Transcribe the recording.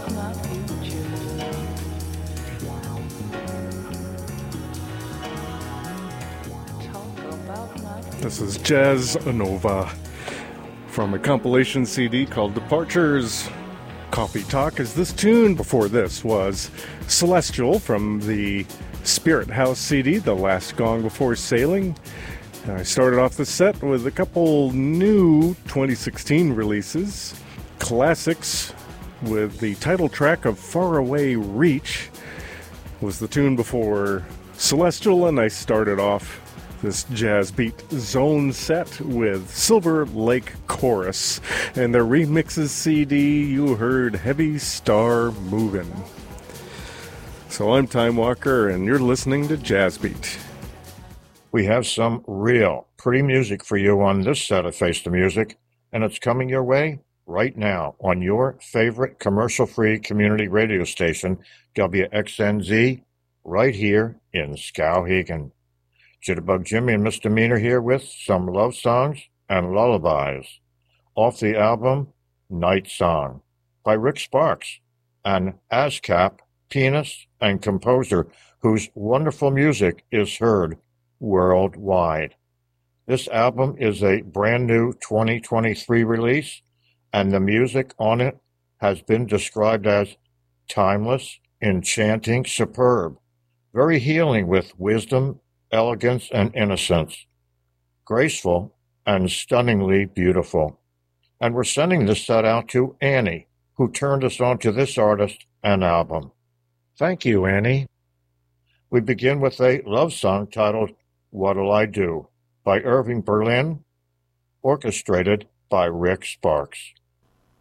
This is Jazz Nova from a compilation CD called Departures. Coffee Talk is this tune. Before this was Celestial from the Spirit House CD, The Last Gong Before Sailing. I started off the set with a couple new 2016 releases. Classics with the title track of Faraway Reach was the tune before Celestial, and I started off this Jazz Beat Zone set with Silver Lake Chorus and their remixes CD. You heard Heavy Star Movin'. So I'm Time Walker, and you're listening to Jazz Beat. We have some real pretty music for you on this set of Face the Music, and it's coming your way right now on your favorite commercial-free community radio station, WXNZ, right here in Skowhegan. Jitterbug Jimmy and Misdemeanor here with some love songs and lullabies off the album Night Song by Rick Sparks, an ASCAP pianist and composer whose wonderful music is heard worldwide. This album is a brand new 2023 release, and the music on it has been described as timeless, enchanting, superb, very healing with wisdom, elegance, and innocence, graceful and stunningly beautiful. And we're sending this set out to Annie, who turned us on to this artist and album. Thank you, Annie. We begin with a love song titled What'll I Do by Irving Berlin, orchestrated by Rick Sparks.